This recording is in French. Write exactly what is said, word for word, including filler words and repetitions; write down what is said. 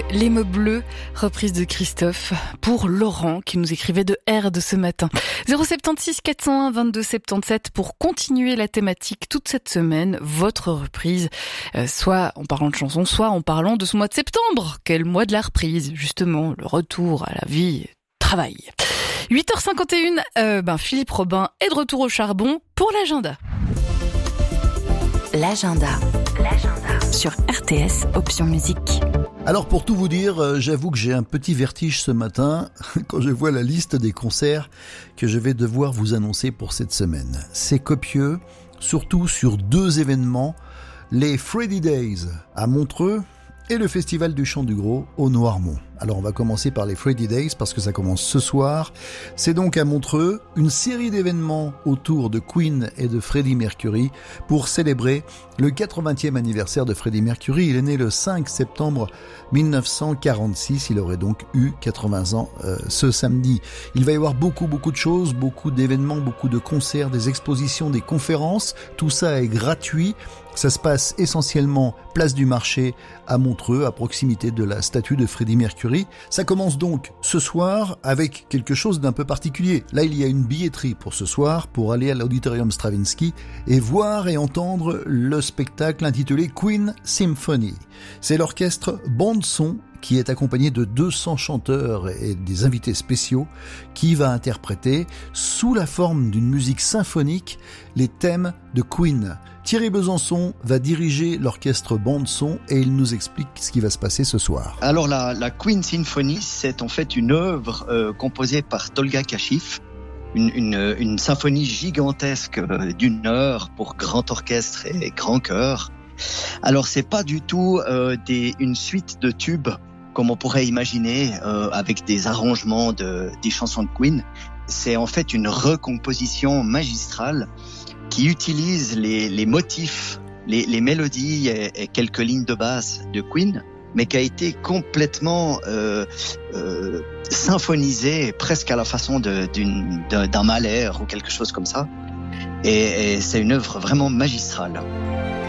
Les mots bleus, reprise de Christophe, pour Laurent qui nous écrivait de R de ce matin. zéro sept six quatre zéro un vingt-deux soixante-dix-sept pour continuer la thématique toute cette semaine, votre reprise, euh, soit en parlant de chansons, soit en parlant de ce mois de septembre, quel mois de la reprise, justement, le retour à la vie, travail. huit heures cinquante et une, euh, ben Philippe Robin est de retour au charbon pour l'agenda. L'agenda. L'agenda. Sur R T S, option musique. Alors pour tout vous dire, euh, j'avoue que j'ai un petit vertige ce matin quand je vois la liste des concerts que je vais devoir vous annoncer pour cette semaine. C'est copieux, surtout sur deux événements, les Freddy Days à Montreux et le Festival du Chant du Gros au Noirmont. Alors on va commencer par les Freddy Days parce que ça commence ce soir. C'est donc à Montreux une série d'événements autour de Queen et de Freddie Mercury pour célébrer le quatre-vingtième anniversaire de Freddie Mercury. Il est né le cinq septembre mille neuf cent quarante-six, il aurait donc eu quatre-vingts ans euh, ce samedi. Il va y avoir beaucoup beaucoup de choses, beaucoup d'événements, beaucoup de concerts, des expositions, des conférences. Tout ça est gratuit. Ça se passe essentiellement place du Marché à Montreux, à proximité de la statue de Freddie Mercury. Ça commence donc ce soir avec quelque chose d'un peu particulier. Là, il y a une billetterie pour ce soir pour aller à l'Auditorium Stravinsky et voir et entendre le spectacle intitulé Queen Symphony. C'est l'orchestre bande-son qui est accompagné de deux cents chanteurs et des invités spéciaux qui va interpréter, sous la forme d'une musique symphonique, les thèmes de Queen. Thierry Besançon va diriger l'orchestre bande-son et il nous explique ce qui va se passer ce soir. Alors la, la Queen Symphony, c'est en fait une œuvre euh, composée par Tolga Kashif, une, une, une symphonie gigantesque euh, d'une heure pour grand orchestre et grand chœur. Alors c'est pas du tout euh, des, une suite de tubes comme on pourrait imaginer euh, avec des arrangements de, des chansons de Queen. C'est en fait une recomposition magistrale qui utilise les, les motifs, les, les mélodies et, et quelques lignes de basse de Queen, mais qui a été complètement euh, euh, symphonisée presque à la façon de, d'une, d'un, d'un Mahler ou quelque chose comme ça. Et, et c'est une œuvre vraiment magistrale.